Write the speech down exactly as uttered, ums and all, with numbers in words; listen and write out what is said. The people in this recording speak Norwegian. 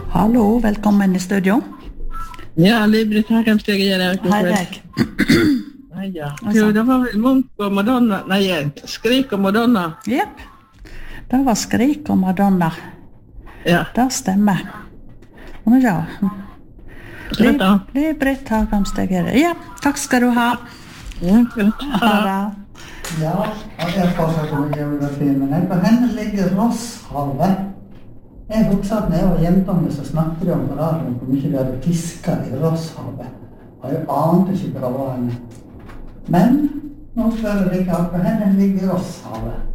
Hallo, velkommen i studio. Ja, Liv-Britt Hagemsteg er det. Hei deg. Ja. Jo, det var vel Munch og Madonna, nei, Skrik og Madonna. Jepp, det var Skrik og Madonna. Ja. Det stemmer. Og ja, Greit da. Liv-Britt Hagemsteg er det. Ja, takk skal du ha. Ja, greit. Ha det. Ja, jeg har fortsatt om geografi, men jeg på henne ligger Rosshavet. Jeg husker at når jeg var jentene så snakket de om på radioen hvor mye de hadde fisket i Rosshavet. Og jeg ante ikke hva det var henne. Men nå skal det ligge på henne ligger Rosshavet.